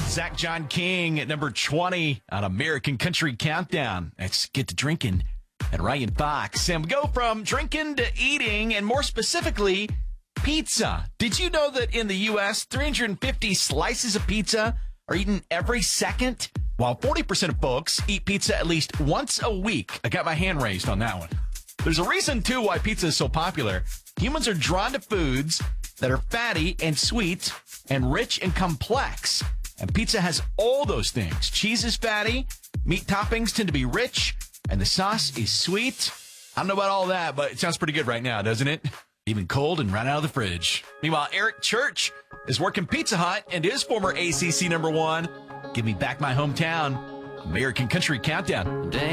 Zach John King at number 20 on American Country Countdown. Let's get to drinking at Ryan Fox. And we go from drinking to eating, and more specifically, pizza. Did you know that in the U.S., 350 slices of pizza are eaten every second? While 40% of folks eat pizza at least once a week. I got my hand raised on that one. There's a reason, too, why pizza is so popular. Humans are drawn to foods that are fatty and sweet and rich and complex. And pizza has all those things. Cheese is fatty, meat toppings tend to be rich, and the sauce is sweet. I don't know about all that, but it sounds pretty good right now, doesn't it? Even cold and right out of the fridge. Meanwhile, Eric Church is working Pizza Hut and is former ACC number 1. Give me back my hometown. American Country Countdown.